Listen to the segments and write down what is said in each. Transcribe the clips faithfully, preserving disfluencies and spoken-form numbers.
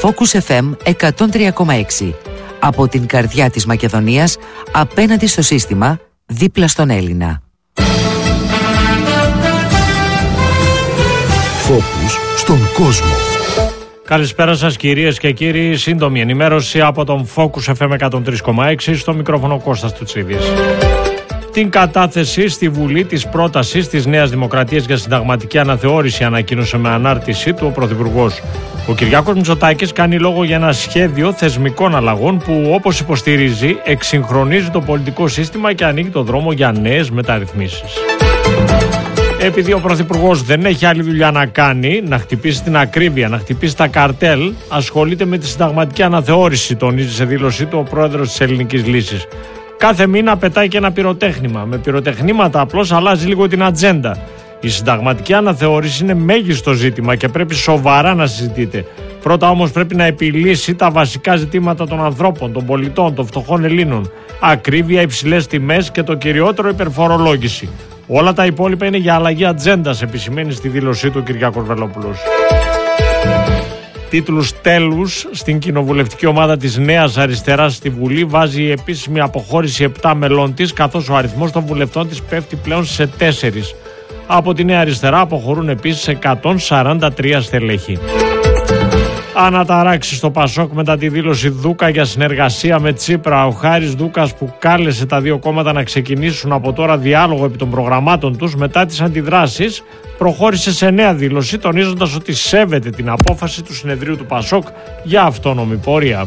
Focus εφ εμ εκατόν τρία κόμμα έξι. Από την καρδιά της Μακεδονίας, απέναντι στο σύστημα, δίπλα στον Έλληνα. Focus στον κόσμο. Καλησπέρα σας κυρίες και κύριοι. Σύντομη ενημέρωση από τον Focus εφ εμ εκατόν τρία κόμμα έξι, στο μικρόφωνο Κώστας Τουτσίδης. Την κατάθεση στη Βουλή της πρότασης της Νέας Δημοκρατίας για συνταγματική αναθεώρηση ανακοίνωσε με ανάρτησή του ο Πρωθυπουργός. Ο Κυριάκος Μητσοτάκης κάνει λόγο για ένα σχέδιο θεσμικών αλλαγών που, όπως υποστηρίζει, εξυγχρονίζει το πολιτικό σύστημα και ανοίγει το δρόμο για νέες μεταρρυθμίσεις. Επειδή ο Πρωθυπουργός δεν έχει άλλη δουλειά να κάνει, να χτυπήσει την ακρίβεια, να χτυπήσει τα καρτέλ, ασχολείται με τη συνταγματική αναθεώρηση, τονίζει σε δήλωσή του ο πρόεδρος της Ελληνικής Λύσης. Κάθε μήνα πετάει και ένα πυροτέχνημα. Με πυροτεχνήματα απλώς αλλάζει λίγο την ατζέντα. Η συνταγματική αναθεώρηση είναι μέγιστο ζήτημα και πρέπει σοβαρά να συζητείται. Πρώτα όμως πρέπει να επιλύσει τα βασικά ζητήματα των ανθρώπων, των πολιτών, των φτωχών Ελλήνων. Ακρίβεια, υψηλές τιμές και το κυριότερο, υπερφορολόγηση. Όλα τα υπόλοιπα είναι για αλλαγή ατζέντας, επισημαίνει στη δήλωσή του ο Κυριάκος Βελόπουλος. Τίτλους τέλους στην κοινοβουλευτική ομάδα της Νέας Αριστεράς στη Βουλή βάζει η επίσημη αποχώρηση επτά μελών της, καθώς ο αριθμός των βουλευτών της πέφτει πλέον σε τέσσερις. Από τη Νέα Αριστερά αποχωρούν επίσης εκατόν σαράντα τρία στελέχη. Αναταράξει στο Πασόκ μετά τη δήλωση Δούκα για συνεργασία με Τσίπρα. Ο Χάρης Δούκας, που κάλεσε τα δύο κόμματα να ξεκινήσουν από τώρα διάλογο επί των προγραμμάτων τους μετά τις αντιδράσεις, προχώρησε σε νέα δήλωση, τονίζοντας ότι σέβεται την απόφαση του συνεδρίου του Πασόκ για αυτόνομη πορεία.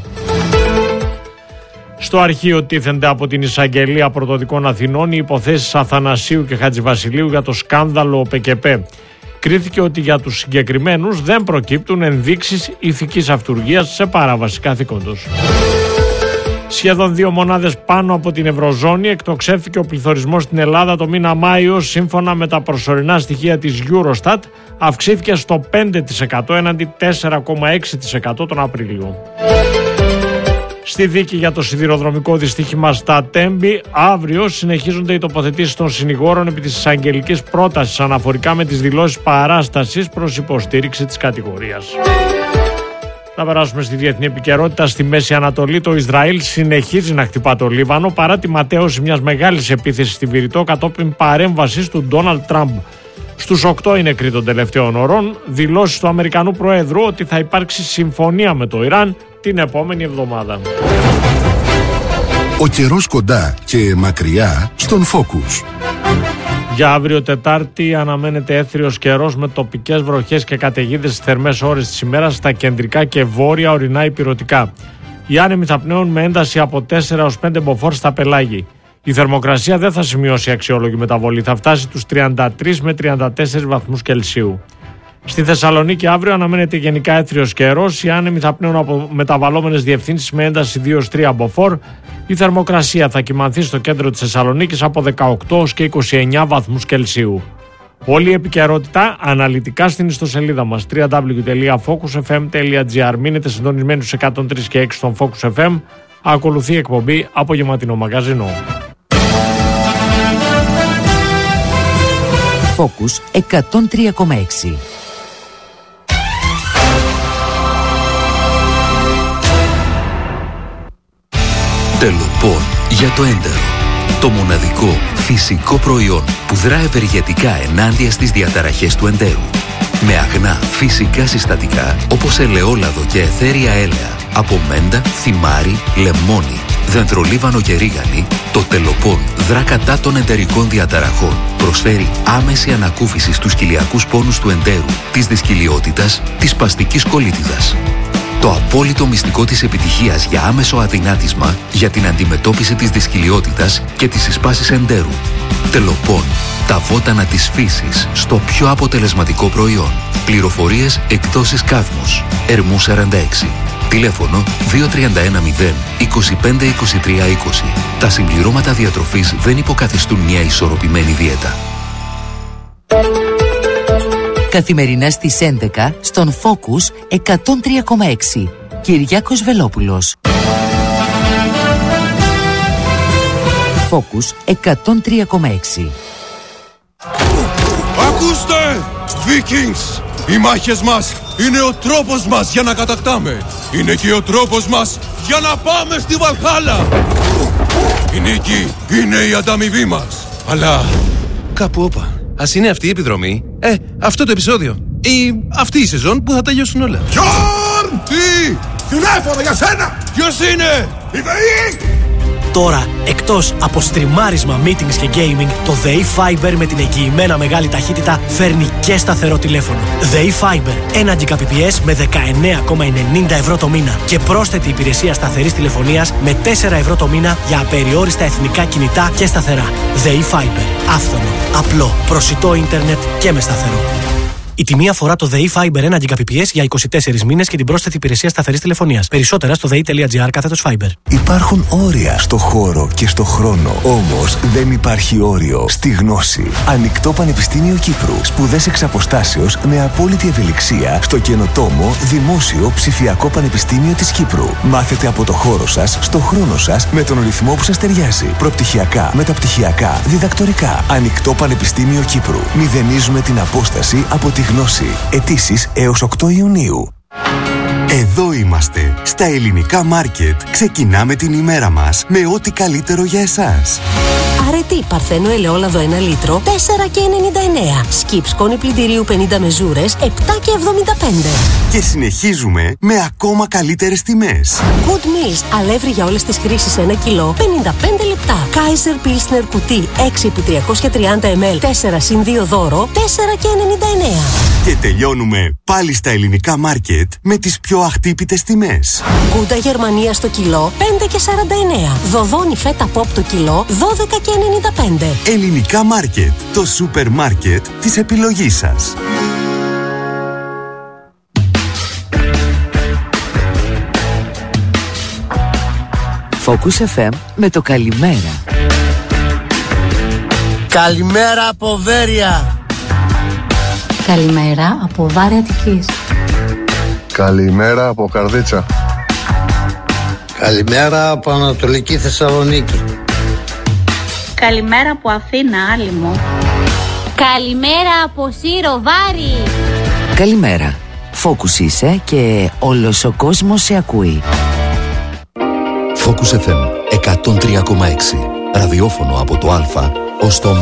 Στο αρχείο τίθενται από την Εισαγγελία Πρωτοδικών Αθηνών οι υποθέσεις Αθανασίου και Χατζηβασιλείου για το σκάνδαλο ΠΚΠ. Κρίθηκε ότι για τους συγκεκριμένους δεν προκύπτουν ενδείξεις ηθικής αυτουργίας σε παράβαση καθήκοντος. Σχεδόν δύο μονάδες πάνω από την Ευρωζώνη εκτοξεύθηκε ο πληθωρισμός στην Ελλάδα το μήνα Μάιο. Σύμφωνα με τα προσωρινά στοιχεία της Eurostat, αυξήθηκε στο πέντε τοις εκατό έναντι τέσσερα κόμμα έξι τοις εκατό τον Απρίλιο. Στη δίκη για το σιδηροδρομικό δυστύχημα στα Τέμπη, αύριο συνεχίζονται οι τοποθετήσεις των συνηγόρων επί της εισαγγελικής πρότασης αναφορικά με τις δηλώσεις παράστασης προς υποστήριξη της κατηγορίας. Να περάσουμε στη διεθνή επικαιρότητα. Στη Μέση Ανατολή, το Ισραήλ συνεχίζει να χτυπά το Λίβανο παρά τη ματέωση μιας μεγάλης επίθεσης στη Βηρητό κατόπιν παρέμβασης του Ντόναλντ Τραμπ. Στους οκτώ οι νεκροί των τελευταίων ωρών, δηλώσεις του Αμερικανού Προέδρου ότι θα υπάρξει συμφωνία με το Ιράν την επόμενη εβδομάδα. Ο καιρός κοντά και μακριά στον Focus. Για αύριο Τετάρτη αναμένεται έθριος καιρός με τοπικές βροχές και καταιγίδες στις θερμές ώρες της ημέρας στα κεντρικά και βόρεια ορεινά ηπειρωτικά. Οι άνεμοι θα πνέουν με ένταση από τέσσερα έως πέντε μποφόρ στα πελάγη. Η θερμοκρασία δεν θα σημειώσει αξιόλογη μεταβολή, θα φτάσει τους τριάντα τρεις με τριάντα τέσσερις βαθμούς Κελσίου. Στη Θεσσαλονίκη αύριο αναμένεται γενικά έθριος καιρός. Οι άνεμοι θα πνέουν από μεταβαλλόμενες διευθύνσεις με ένταση δύο έως τρία μποφόρ. Η θερμοκρασία θα κυμανθεί στο κέντρο της Θεσσαλονίκης από δεκαοκτώ έως και είκοσι εννέα βαθμούς Κελσίου. Όλη η επικαιρότητα αναλυτικά στην ιστοσελίδα μας double-u double-u double-u τελεία focus f m τελεία g r. Μείνετε συντονισμένοι στους εκατόν τρία και έξι στον Focus εφ εμ. Ακολουθεί η εκπομπή Απογευματινό Μαγαζινό. Focus εκατόν τρία κόμμα έξι. Τελοπών για το έντερο. Το μοναδικό φυσικό προϊόν που δρά ευεργετικά ενάντια στις διαταραχές του εντέρου. Με αγνά φυσικά συστατικά όπως ελαιόλαδο και αιθέρια έλαια από μέντα, θυμάρι, λεμόνι, δεντρολίβανο και ρίγανη, το Τελοπών δρά κατά των εντερικών διαταραχών. Προσφέρει άμεση ανακούφιση στους κοιλιακούς πόνους του εντέρου, της δυσκυλιότητας, της σπαστικής κολίτιδας. Το απόλυτο μυστικό της επιτυχίας για άμεσο αδυνάτισμα για την αντιμετώπιση της δυσκυλιότητας και της συσπάσης εντέρου. Τελοπών. Τα βότανα της φύσης στο πιο αποτελεσματικό προϊόν. Πληροφορίες εκδόσεις Κάδμος. Ερμού σαράντα έξι. Τηλέφωνο δύο τρία ένα μηδέν είκοσι πέντε είκοσι τρία είκοσι. Τα συμπληρώματα διατροφής δεν υποκαθιστούν μια ισορροπημένη δίαιτα. Καθημερινά στις έντεκα στον Focus εκατόν τρία κόμμα έξι. Κυριάκος Βελόπουλος. Focus εκατόν τρία κόμμα έξι. Ακούστε! Vikings! Οι μάχες μας είναι ο τρόπος μας για να κατακτάμε. είναι και ο τρόπος μας για να πάμε στη Βαλχάλα. Η νίκη είναι η ανταμοιβή μας. Αλλά κάπου όπα. Ας είναι αυτή η επιδρομή, ε, αυτό το επεισόδιο ή αυτή η σεζόν που θα τελειώσουν όλα. Γιον! Τι! Τηλέφωνο για σένα! Ποιος είναι? Η ΔΕΗ! Τώρα, εκτός από στριμάρισμα, meetings και gaming, το ΔΕΗ Fiber με την εγγυημένα μεγάλη ταχύτητα φέρνει και σταθερό τηλέφωνο. ΔΕΗ Fiber, ένα Gbps με δεκαεννέα κόμμα ενενήντα ευρώ το μήνα και πρόσθετη υπηρεσία σταθερής τηλεφωνίας με τέσσερα ευρώ το μήνα για απεριόριστα εθνικά κινητά και σταθερά. ΔΕΗ Fiber, άφθονο, απλό, προσιτό ίντερνετ και με σταθερό. Η τιμή αφορά το ΔΕΗ Fiber ένα Gbps για είκοσι τέσσερις μήνες και την πρόσθετη υπηρεσία σταθερής τηλεφωνίας. Περισσότερα στο δei.gr κάθετος Fiber. Υπάρχουν όρια στο χώρο και στο χρόνο. Όμως δεν υπάρχει όριο στη γνώση. Ανοιχτό Πανεπιστήμιο Κύπρου. Σπουδές εξ αποστάσεως με απόλυτη ευελιξία στο καινοτόμο Δημόσιο Ψηφιακό Πανεπιστήμιο της Κύπρου. Μάθετε από το χώρο σας, στο χρόνο σας, με τον ρυθμό που σας ταιριάζει. Προπτυχιακά, μεταπτυχιακά, διδακτορικά. Ανοιχτό Πανεπιστήμιο Κύπρου. Μηδενίζουμε την απόσταση από τη γνώση. Αιτήσεις έως οκτώ Ιουνίου. Εδώ είμαστε. Στα Ελληνικά Μάρκετ ξεκινάμε την ημέρα μας με ό,τι καλύτερο για εσάς. Αρετή Παρθένο ελαιόλαδο ένα λίτρο, τέσσερα και ενενήντα εννέα. Σκιπ σκόνη πλυντηρίου πενήντα μεζούρες, επτά και εβδομήντα πέντε. Και συνεχίζουμε με ακόμα καλύτερες τιμές. Good Meals, αλεύρι για όλες τις χρήσεις ένα κιλό, πενήντα πέντε λεπτά. Kaiser Pilsner κουτί έξι επί τριακόσια τριάντα μιλιλίτρα, τέσσερα συν δύο δώρο, τέσσερα και ενενήντα εννέα. Και τελειώνουμε πάλι στα Ελληνικά Μάρκετ με τις πιο αχτύπητες τιμές. Γκούντα Γερμανία στο κιλό, πέντε και σαράντα εννέα. Δοδόνι φέτα ποπ το κιλό, δώδεκα και ενενήντα πέντε. Ελληνικά Μάρκετ, το σούπερ μάρκετ της επιλογής σας. Focus εφ εμ με το καλημέρα. Καλημέρα από Βέρεια. Καλημέρα από Βάρη Αττικής. Καλημέρα από Καρδίτσα. Καλημέρα από Ανατολική Θεσσαλονίκη. Καλημέρα από Αθήνα, Άλυμο. Καλημέρα από Σύρο, Βάρη. Καλημέρα. Focus είσαι και όλος ο κόσμος σε ακούει. Focus εφ εμ εκατόν τρία κόμμα έξι. Ραδιόφωνο από το Α ως το Ω.